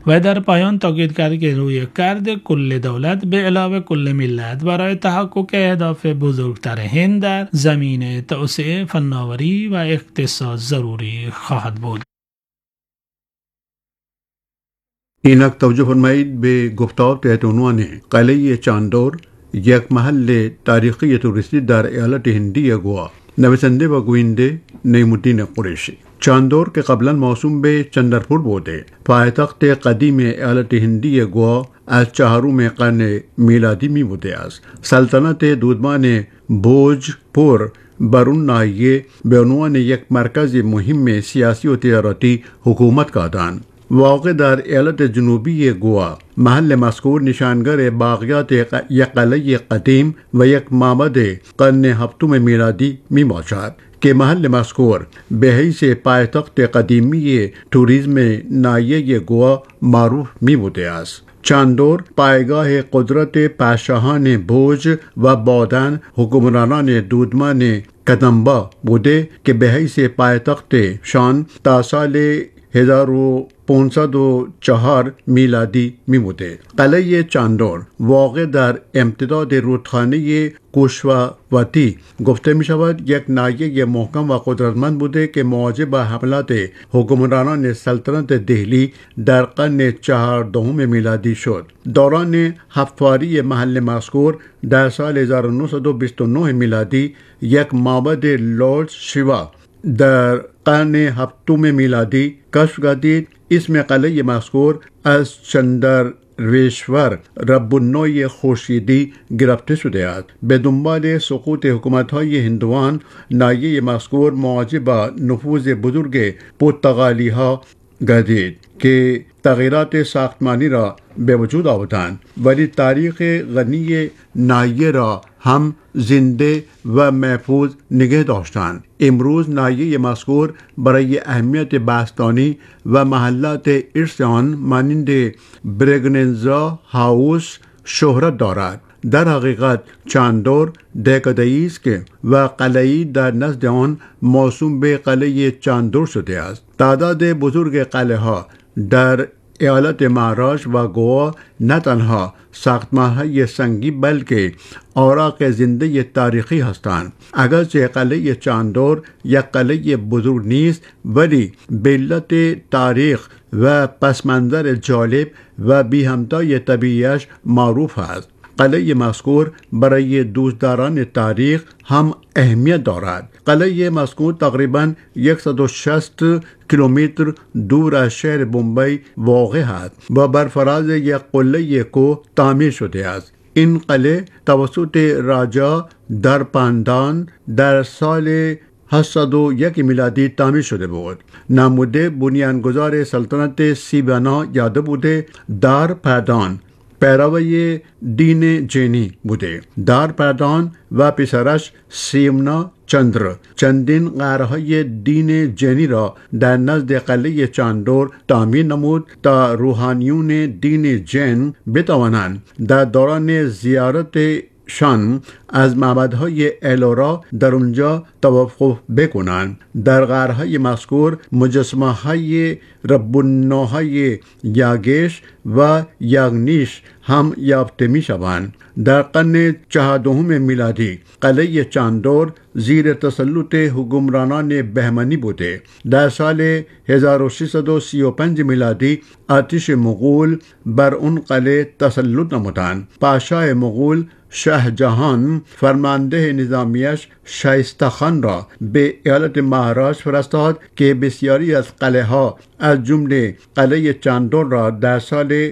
و در پایان تاکید کرد که روی کرد کل دولت به علاوه کل ملت برای تحقق اهداف بزرگتر هند در زمینه توسعه فناوری و اقتصاد ضروری خواهد بود. اینک توجه فرمایید به گفتار تحت عنوان قلعه چاندور، یک محل تاریخی توریستی در ایالت هندی گوا. نویسنده و گوینده نعیم الدین قریشی. چاندور که قبلا موسوم به چندرپور بوده، پایتخت قدیم ایالت هندی گوا از 4 قرن میلادی می بوده است. سلطنت دودمان بھوجپور بر اون ناحیه به عنوان یک مرکز مهم سیاسی و تجارتی حکومت کردند. واقع در ایالت جنوبی گوا، محل مذکور نشانگر باقیات یک قلعه قدیم و یک معبد قرن 7 میلادی می باشد که محل مذکور به حیث پایتخت قدیمی توریسم ناحیه گوا معروف می بوده است. چاندور پایگاه قدرت پادشاهان بھوج و بعداً حکمرانان دودمان کدمبا بوده که به حیث پایتخت شان تا سال 1504 میلادی می بوده. قلعه چاندور واقع در امتداد رودخانه کوشواوتی گفته می شود یک ناحیه محکم و قدرتمند بوده که مواجه با حملات حکمرانان سلطنت دهلی در قرن 14 میلادی شد. دوران هفتواری محل مذکور در سال 1929 میلادی یک معبد لورد شیوا در قرن 7 میلادی کشف گردید. اسم قلعه مذکور از چندرویشور رب النوع خورشیدی گرفته شده است. به دنبال سقوط حکومت‌های هندوان، ناحیه مذکور مواجه با نفوذ بزرگ پرتغالی ها گردید که تغییرات ساختمانی را به وجود آوردند، ولی تاریخ غنی ناحیه را هم زنده و محفوظ نگه داشتند. امروز ناحیه مذکور برای اهمیت باستانی و محلات ارث آن مانند برگنزا هاوس شهرت دارد. در حقیقت چاندور دهکده‌ای است که و قلعه‌ای در نزد آن موسوم به قلعه چاندور شده است. تعداد بزرگ قلعه ها در ایالت مهاراشتر و گوا نه تنها ساختمان‌های سنگی بلکه اوراق زنده تاریخی هستند. اگرچه قلعه چاندور یک قلعه بزرگ نیست، ولی به علت تاریخ و پس منظر جالب و بی همتای طبیعیش معروف است. قلعه مذکور برای دوستداران تاریخ هم اهمیت دارد. قلعه مذکور تقریباً 160 کیلومتر دور از شهر بمبئی واقع است و بر فراز یک قله کوه تعمیر شده است. این قلعه توسط راجا درپاندان در سال 801 میلادی تعمیر شده بود. نموده بنیانگذار سلطنت سیبانا یادو بوده. دارپادان پیروی دین جینی بوده. دارپادان و پسرش سیمنا چندر چندین غارهای دین جینی را در نزد قلعه چاندور تعمیر نمود تا روحانیون دین جین بتوانند در دوران زیارت شان از معبدهای الورا در اونجا توقف بکنند. در غارهای مذکور مجسمه های رب النوع یاگیش و یاگنیش هم یافته می شوند. در قرن 14 میلادی قلعه چاندور زیر تسلط حکمرانان بهمنی بوده. در سال 1635 میلادی آتش مغول بر اون قلعه تسلط نمودند. پادشاه مغول شاه جهان فرمانده نظامیش شایسته خان را به ایالت مهاراشتر فرستاد که بسیاری از قلعه ها از جمله قلعه چاندور را در سال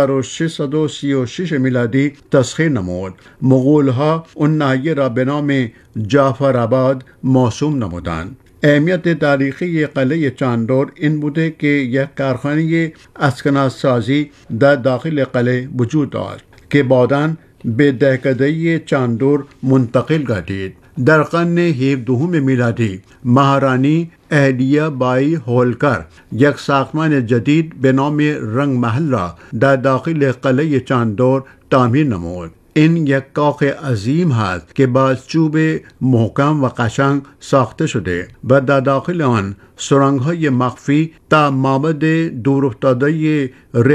1636 میلادی تسخیر نمود. مغول ها اون ناحیه را به نام جعفرآباد موسوم نمودند. اهمیت تاریخی قلعه چاندور این بوده که یک کارخانه اسکناسازی در داخل قلعه وجود داشت که بعداً به دهکده چاندور منتقل گردید. در قرن 17 میلادی مهارانی اهلیه بای هولکر یک ساختمان جدید به نام رنگ محل را در داخل قلعه چاندور تعمیر نمود. این یک کاخ عظیم هست که با چوب محکم و قشنگ ساخته شده و در داخل آن سرنگ‌های مخفی تا معبد دورافتاده